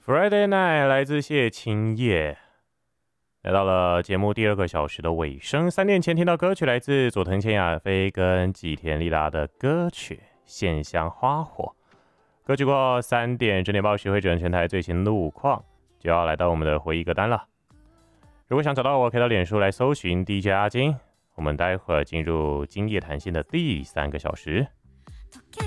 Friday Night 来自谢清叶，来到了节目第2个小时的尾声。3点前听到歌曲来自佐藤千雅菲跟吉田莉拉的歌曲《线香花火》。歌曲过后3点，整点报时会整全台最新路况，就要来到我们的回忆歌单了。如果想找到我，可以到脸书来搜寻 DJ 阿金。我们待会儿进入今夜谈心的第3个小时。